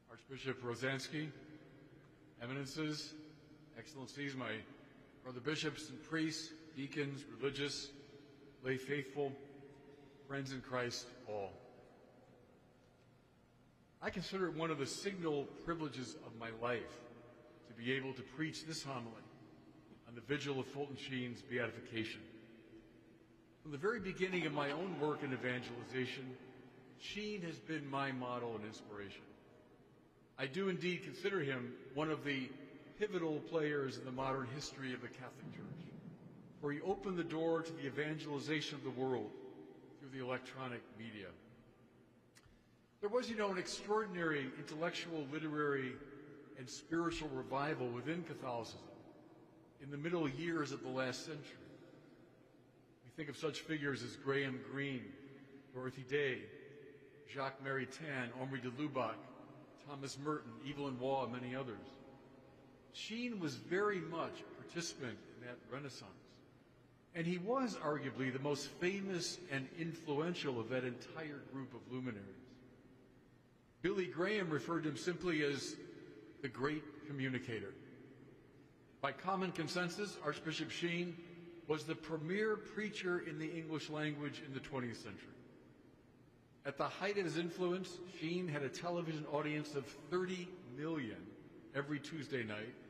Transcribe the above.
Archbishop Rozansky, Eminences, Excellencies, my brother bishops and priests, deacons, religious, lay faithful, friends in Christ, all. I consider it one of the signal privileges of my life to be able to preach this homily on the vigil of Fulton Sheen's beatification. From the very beginning of my own work in evangelization, Sheen has been my model and inspiration. I do indeed consider him one of the pivotal players in the modern history of the Catholic Church, for he opened the door to the evangelization of the world through the electronic media. There was, an extraordinary intellectual, literary, and spiritual revival within Catholicism in the middle years of the last century. We think of such figures as Graham Greene, Dorothy Day, Jacques Maritain, Henri de Lubac, Thomas Merton, Evelyn Waugh, and many others. Sheen was very much a participant in that Renaissance, and he was arguably the most famous and influential of that entire group of luminaries. Billy Graham referred to him simply as the great communicator. By common consensus, Archbishop Sheen was the premier preacher in the English language in the 20th century. At the height of his influence, Sheen had a television audience of 30 million every Tuesday night